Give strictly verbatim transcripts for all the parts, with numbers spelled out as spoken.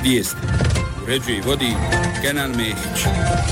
Vijesti. Uređuje i vodi Kenan Mehić.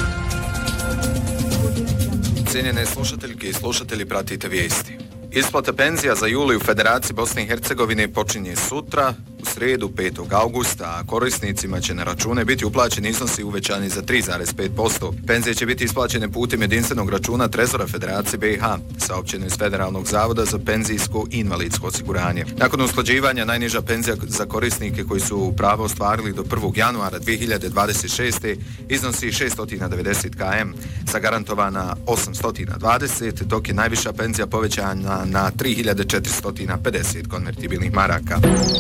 Cijenjene slušateljke i slušatelji, pratite vijesti. Isplata penzija za juli u Federaciji Bosne i Hercegovine počinje sutra, u srijedu petog augusta, a korisnicima će na račune biti uplaćeni iznosi uvećani za tri zarez pet posto. Penzije će biti isplaćene putem jedinstvenog računa Trezora Federacije B i H, saopćeno iz Federalnog zavoda za penzijsko i invalidsko osiguranje. Nakon usklađivanja, najniža penzija za korisnike koji su pravo ostvarili do prvog januara dvije hiljade dvadeset šeste. iznosi šeststo devedeset km, zagarantovana osamsto dvadeset, dok je najviša penzija povećana na tri hiljade četiristo pedeset konvertibilnih maraka.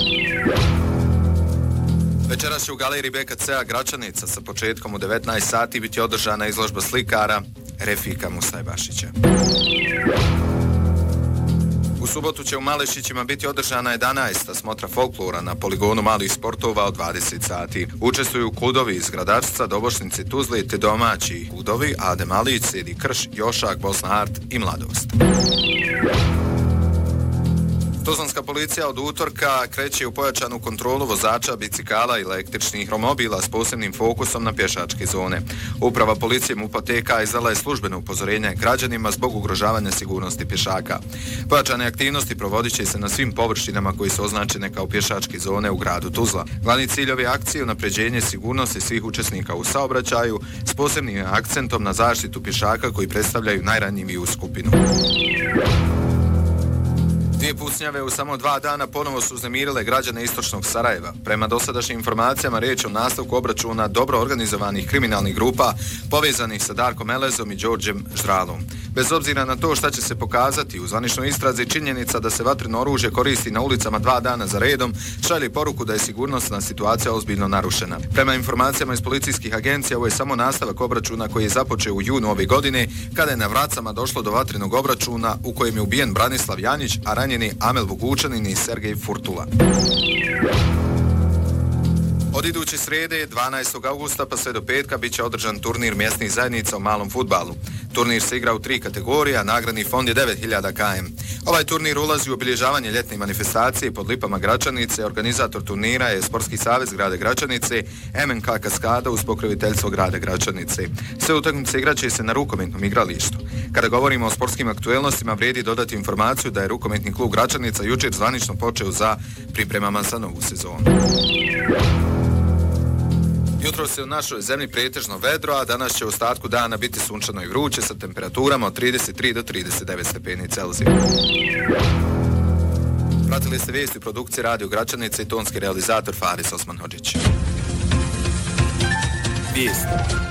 Večeras će u galeriji B K C-a Gračanica sa početkom u devetnaest sati biti održana izložba slikara Refika Musajbašića. U subotu će u Malešićima biti održana jedanaesta smotra folklora na poligonu malih sportova od dvadeset sati. Učestvuju kudovi iz Gradačca, Dobošnice, Tuzle te domaći kudovi Ade Malić, Sedi Krš, Jošak, Bosna Art i Mladost. Tuzlanska policija od utorka kreće u pojačanu kontrolu vozača bicikala i električnih romobila s posebnim fokusom na pješačke zone. Uprava policije MUP-a T K izdala je službeno upozorenje građanima zbog ugrožavanja sigurnosti pješaka. Pojačane aktivnosti provodit će se na svim površinama koji su označene kao pješačke zone u gradu Tuzla. Glavni cilj ove akcije je unapređenje sigurnosti svih učesnika u saobraćaju s posebnim akcentom na zaštitu pješaka koji predstavljaju najranjiviju skupinu. Dvije pucnjave u samo dva dana ponovo su uznemirile građane istočnog Sarajeva. Prema dosadašnjim informacijama riječ o nastavku obračuna dobro organizovanih kriminalnih grupa povezanih sa Darkom Elezom i Đorđem Ždralom. Bez obzira na to šta će se pokazati, u zvaničnoj istrazi činjenica da se vatreno oružje koristi na ulicama dva dana za redom šalje poruku da je sigurnosna situacija ozbiljno narušena. Prema informacijama iz policijskih agencija, ovo je samo nastavak obračuna koji je započeo u junu ove godine, kada je na Vracama došlo do vatrenog obračuna u kojem je ubijen Branislav Janjić, a ranjeni Amel Vugučanin i Sergej Furtula. Od iduće srijede, dvanaestog augusta pa sve do petka, bit će održan turnir mjesnih zajednica u malom fudbalu. Turnir se igra u tri kategorije, a nagradni fond je devet hiljada km. Ovaj turnir ulazi u obilježavanje ljetne manifestacije pod lipama Gračanice. Organizator turnira je Sportski savez grada Gračanice, M N K Kaskada uz pokroviteljstvo grada Gračanice. Sve utakmice igraće se na rukometnom igralištu. Kada govorimo o sportskim aktuelnostima, vrijedi dodati informaciju da je rukometni klub Gračanica jučer zvanično počeo za pripremama za novu sezonu. Jutro se u našoj zemlji pretežno vedro, a danas će u ostatku dana biti sunčano i vruće sa temperaturama od trideset tri do trideset devet stepeni Celzija. Pratili ste vijesti u produkciji Radio Gračanice i tonski realizator Faris Osman Hodžić. Vijesti.